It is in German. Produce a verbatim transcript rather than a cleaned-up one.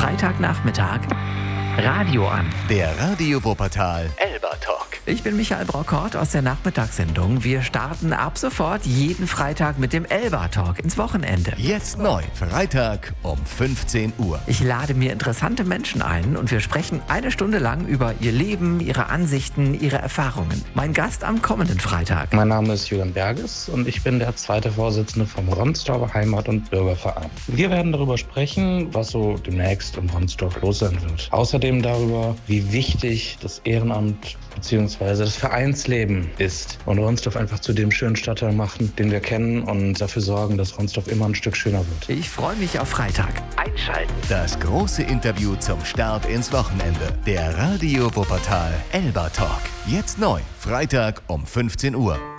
Freitagnachmittag Radio an. Der Radio Wuppertal Elba Talk. Ich bin Michael Brockhort aus der Nachmittagssendung. Wir starten ab sofort jeden Freitag mit dem Elba Talk ins Wochenende. Jetzt neu, Freitag um fünfzehn Uhr. Ich lade mir interessante Menschen ein und wir sprechen eine Stunde lang über ihr Leben, ihre Ansichten, ihre Erfahrungen. Mein Gast am kommenden Freitag. Mein Name ist Julian Berges und ich bin der zweite Vorsitzende vom Ronsdorfer Heimat- und Bürgerverein. Wir werden darüber sprechen, was so demnächst im Ronsdorf los sein wird. Außerdem darüber, wie wichtig das Ehrenamt bzw. das Vereinsleben ist und Ronsdorf einfach zu dem schönen Stadtteil machen, den wir kennen und dafür sorgen, dass Ronsdorf immer ein Stück schöner wird. Ich freue mich auf Freitag. Einschalten. Das große Interview zum Start ins Wochenende. Der Radio Wuppertal Elba Talk. Jetzt neu, Freitag um fünfzehn Uhr.